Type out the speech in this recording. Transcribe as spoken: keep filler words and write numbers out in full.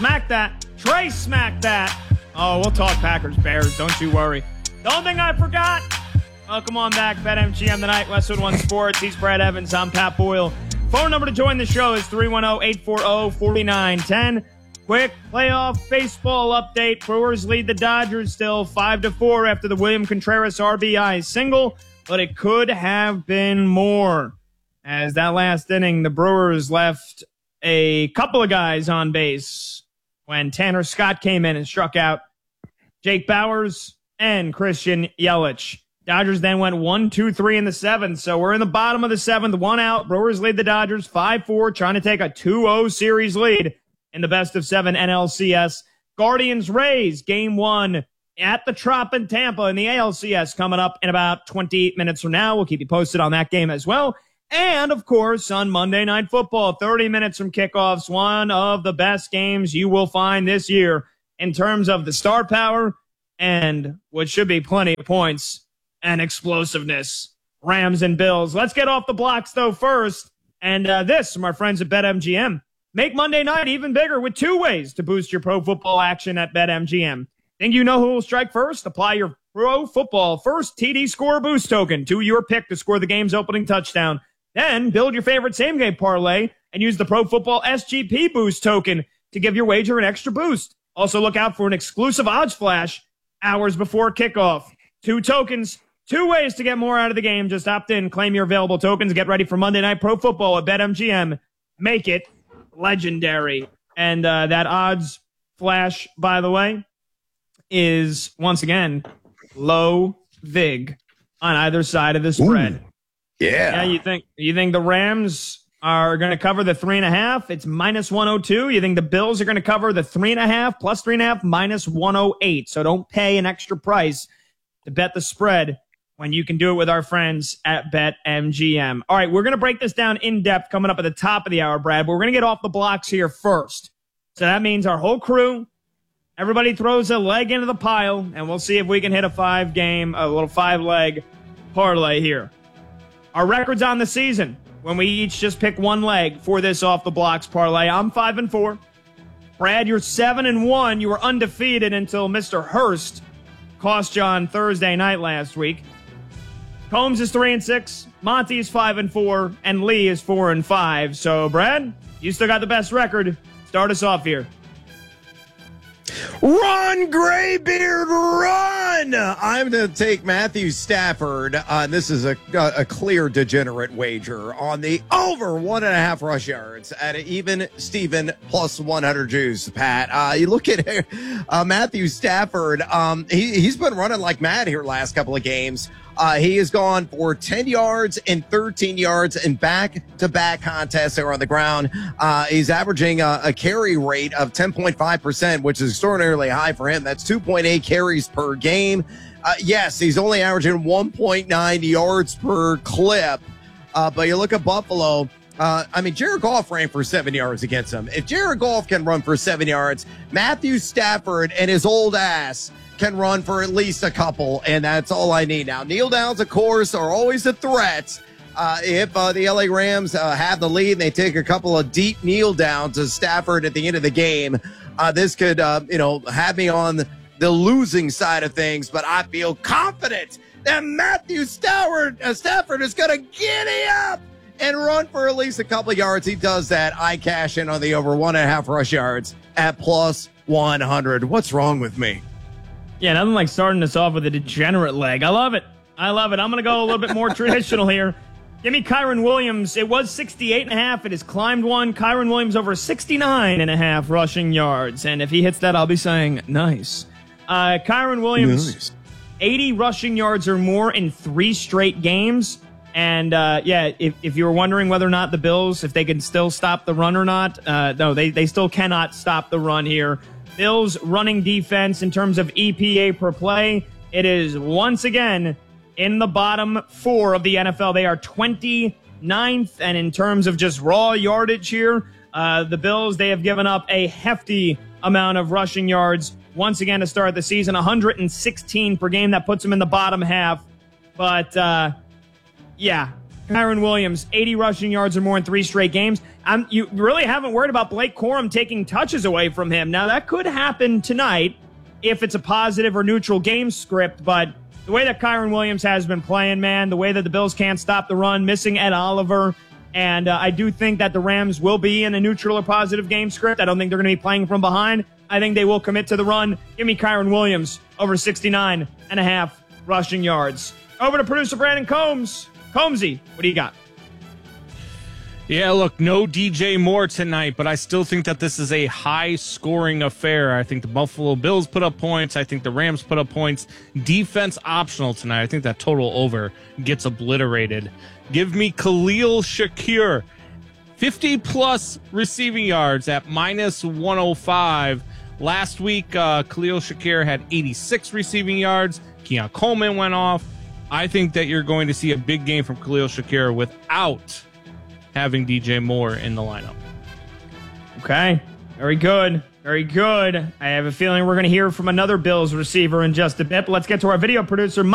Smack that. Trey, smack that. Oh, we'll talk Packers Bears. Don't you worry. The only thing I forgot. Welcome on back, BetMGM tonight, Westwood One Sports. He's Brad Evans. I'm Pat Boyle. Phone number to join the show is three one zero, eight four zero, four nine one zero. Quick playoff baseball update. Brewers lead the Dodgers still five to four after the William Contreras R B I single, but it could have been more. As that last inning, the Brewers left a couple of guys on base when Tanner Scott came in and struck out Jake Bauers and Christian Yelich. Dodgers then went one, two, three in the seventh, so we're in the bottom of the seventh, one out. Brewers lead the Dodgers five four, trying to take a two oh series lead in the best of seven N L C S. Guardians-Rays, game one at the Trop in Tampa in the A L C S coming up in about twenty-eight minutes from now. We'll keep you posted on that game as well. And, of course, on Monday Night Football, thirty minutes from kickoffs, one of the best games you will find this year in terms of the star power and what should be plenty of points and explosiveness. Rams and Bills. Let's get off the blocks, though, first. And uh, this from our friends at BetMGM. Make Monday night even bigger with two ways to boost your pro football action at BetMGM. Think you know who will strike first? Apply your Pro Football First T D Score Boost token to your pick to score the game's opening touchdown. Then build your favorite same-game parlay and use the Pro Football S G P Boost token to give your wager an extra boost. Also look out for an exclusive odds flash hours before kickoff. Two tokens, two ways to get more out of the game. Just opt in, claim your available tokens, get ready for Monday Night Pro Football at BetMGM. Make it legendary. And uh, that odds flash, by the way, is, once again, low vig on either side of the spread. Ooh, yeah. Yeah, you think you think the Rams are going to cover the three and a half? It's minus one oh two. You think the Bills are going to cover the three and a half plus three and a half minus one oh eight? So don't pay an extra price to bet the spread when you can do it with our friends at BetMGM. All right, we're going to break this down in depth coming up at the top of the hour, Brad. But we're going to get off the blocks here first. So that means our whole crew, everybody throws a leg into the pile, and we'll see if we can hit a five-game, a little five-leg parlay here. Our records on the season, when we each just pick one leg for this off the blocks parlay. I'm five and four. Brad, you're seven and one. You were undefeated until Mister Hurst cost you on Thursday night last week. Combs is three and six. Monty is five and four, and Lee is four and five. So, Brad, you still got the best record. Start us off here. Run, Graybeard, run! I'm going to take Matthew Stafford. Uh, this is a, a clear degenerate wager on the over one and a half rush yards at an even Steven plus one hundred juice, Pat. Uh, you look at uh, Matthew Stafford. Um, he, he's been running like mad here last couple of games. Uh, he has gone for ten yards and thirteen yards in back-to-back contests there on the ground. Uh, he's averaging a, a carry rate of ten point five percent, which is extraordinarily high for him. That's two point eight carries per game. Uh, yes, he's only averaging one point nine yards per clip. Uh, but you look at Buffalo. Uh, I mean, Jared Goff ran for seven yards against him. If Jared Goff can run for seven yards, Matthew Stafford and his old ass can run for at least a couple, and that's all I need now. Kneel downs, of course, are always a threat. Uh, if uh, the L A Rams uh, have the lead and they take a couple of deep kneel downs to Stafford at the end of the game, uh, this could, uh, you know, have me on the losing side of things, but I feel confident that Matthew Stafford, uh, Stafford is going to giddy up and run for at least a couple of yards. He does that. I cash in on the over one and a half rush yards at plus one hundred. What's wrong with me? Yeah, nothing like starting us off with a degenerate leg. I love it. I love it. I'm going to go a little bit more traditional here. Give me Kyren Williams. It was sixty-eight and a half. It has climbed one. Kyren Williams over sixty-nine and a half rushing yards. And if he hits that, I'll be saying nice. Uh, Kyren Williams, nice. eighty rushing yards or more in three straight games. And, uh, yeah, if, if you were wondering whether or not the Bills, if they can still stop the run or not, uh, no, they, they still cannot stop the run here. Bills running defense in terms of E P A per play, it is once again in the bottom four of the N F L. They are twenty-ninth, and in terms of just raw yardage here, uh, the Bills, they have given up a hefty amount of rushing yards once again to start the season, one hundred sixteen per game. That puts them in the bottom half. But, uh, yeah, Kyren Williams, eighty rushing yards or more in three straight games. I'm, you really haven't worried about Blake Corum taking touches away from him. Now, that could happen tonight if it's a positive or neutral game script, but the way that Kyron Williams has been playing, man, the way that the Bills can't stop the run, missing Ed Oliver, and uh, I do think that the Rams will be in a neutral or positive game script. I don't think they're going to be playing from behind. I think they will commit to the run. Give me Kyron Williams over sixty-nine and a half rushing yards. Over to producer Brandon Combs. Combsy, what do you got? Yeah, look, no D J Moore tonight, but I still think that this is a high-scoring affair. I think the Buffalo Bills put up points. I think the Rams put up points. Defense optional tonight. I think that total over gets obliterated. Give me Khalil Shakir. fifty-plus receiving yards at minus one oh five. Last week, uh, Khalil Shakir had eighty-six receiving yards. Keon Coleman went off. I think that you're going to see a big game from Khalil Shakir without having D J Moore in the lineup. Okay. Very good. Very good. I have a feeling we're going to hear from another Bills receiver in just a bit. But let's get to our video producer,